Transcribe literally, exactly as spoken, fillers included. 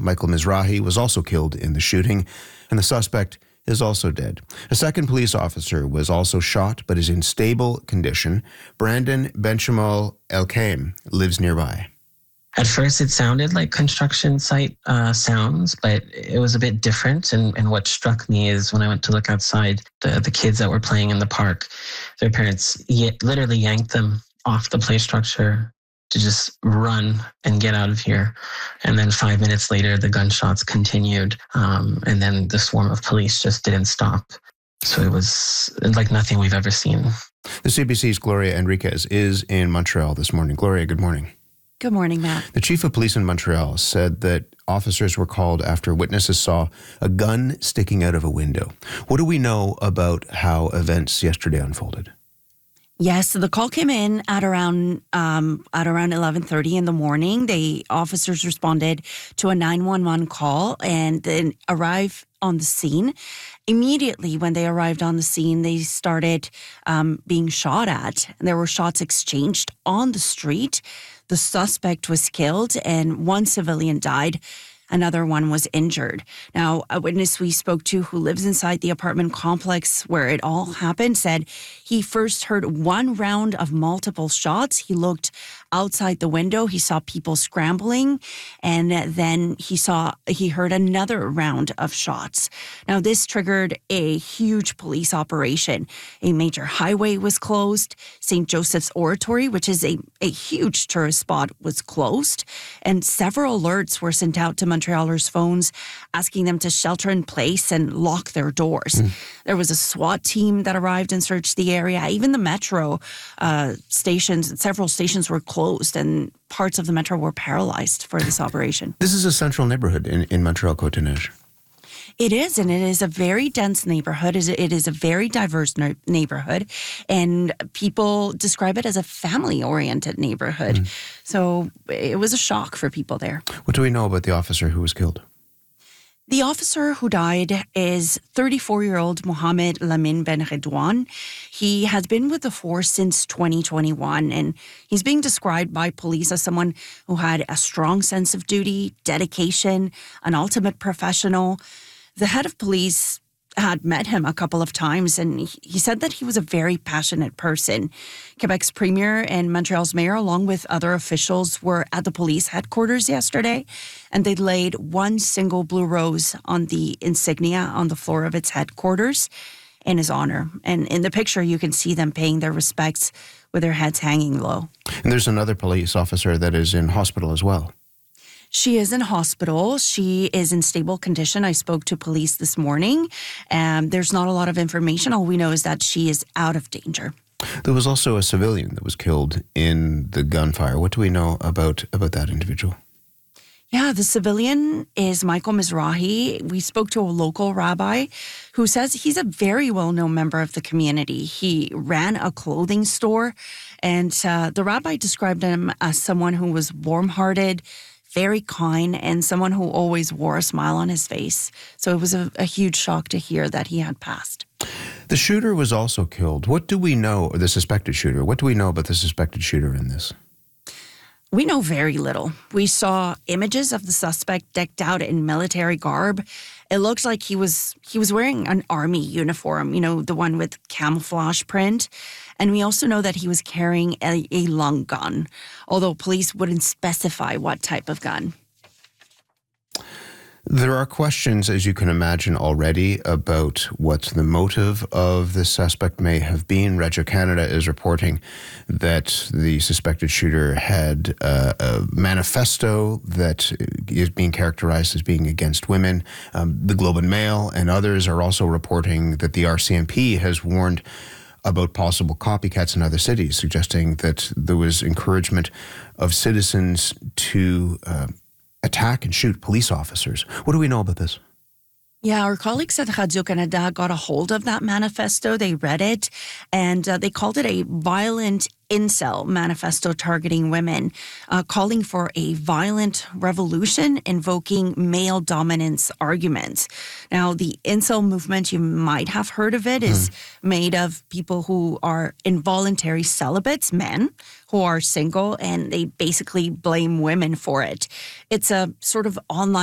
Michael Mizrahi, was also killed in the shooting, and the suspect is also dead. A second police officer was also shot but is in stable condition. Brandon Benchamal Elkaim lives nearby. At first, it sounded like construction site uh, sounds, but it was a bit different. And, and what struck me is when I went to look outside, the, the kids that were playing in the park, their parents y- literally yanked them off the play structure to just run and get out of here. And then five minutes later, the gunshots continued. Um, and then the swarm of police just didn't stop. So it was like nothing we've ever seen. The C B C's Gloria Enriquez is in Montreal this morning. Gloria, good morning. Good morning, Matt. The chief of police in Montreal said that officers were called after witnesses saw a gun sticking out of a window. What do we know about how events yesterday unfolded? Yes, the call came in at around um, at around eleven thirty in the morning. The officers responded to a nine one one call and then arrived on the scene. Immediately when they arrived on the scene, they started um, being shot at. There were shots exchanged on the street. The suspect was killed and one civilian died. Another one was injured. Now, a witness we spoke to who lives inside the apartment complex where it all happened said he first heard one round of multiple shots. He looked outside the window. He saw people scrambling, and then he saw he heard another round of shots. Now, this triggered a huge police operation. A major highway was closed. Saint Joseph's Oratory, which is a, a huge tourist spot, was closed, and several alerts were sent out to Montrealers' phones asking them to shelter in place and lock their doors. Mm. There was a SWAT team that arrived and searched the area. Even the metro uh, stations, several stations were closed and parts of the metro were paralyzed for this operation. This is a central neighborhood in, in Montreal, Côte-des-Neiges. It is, and it is a very dense neighborhood. It is a very diverse neighborhood, and people describe it as a family-oriented neighborhood. Mm. So it was a shock for people there. What do we know about the officer who was killed? The officer who died is thirty-four-year-old Mohamed Lamin Ben Redouane. He has been with the force since twenty twenty-one, and he's being described by police as someone who had a strong sense of duty, dedication, an ultimate professional. The head of police had met him a couple of times, and he said that he was a very passionate person. Quebec's premier and Montreal's mayor, along with other officials, were at the police headquarters yesterday, and they laid one single blue rose on the insignia on the floor of its headquarters in his honor. And in the picture, you can see them paying their respects with their heads hanging low. And there's another police officer that is in hospital as well. She is in hospital. She is in stable condition. I spoke to police this morning, and there's not a lot of information. All we know is that she is out of danger. There was also a civilian that was killed in the gunfire. What do we know about, about that individual? Yeah, the civilian is Michael Mizrahi. We spoke to a local rabbi who says he's a very well-known member of the community. He ran a clothing store, and uh, the rabbi described him as someone who was warm-hearted, very kind, and someone who always wore a smile on his face. So it was a, a huge shock to hear that he had passed. The shooter was also killed. What do we know, or the suspected shooter, what do we know about the suspected shooter in this? We know very little. We saw images of the suspect decked out in military garb. It looked like he was he was wearing an army uniform, you know, the one with camouflage print. And we also know that he was carrying a, a long gun, although police wouldn't specify what type of gun. There are questions, as you can imagine already, about what the motive of the suspect may have been. Regio Canada is reporting that the suspected shooter had uh, a manifesto that is being characterized as being against women. Um, the Globe and Mail and others are also reporting that the R C M P has warned about possible copycats in other cities, suggesting that there was encouragement of citizens to uh, attack and shoot police officers. What do we know about this? Yeah, our colleagues at Radio-Canada got a hold of that manifesto. They read it, and uh, they called it a violent incel manifesto targeting women, uh, calling for a violent revolution, invoking male dominance arguments. Now, the incel movement, you might have heard of it, is mm. made of people who are involuntary celibates, men who are single, and they basically blame women for it. It's a sort of online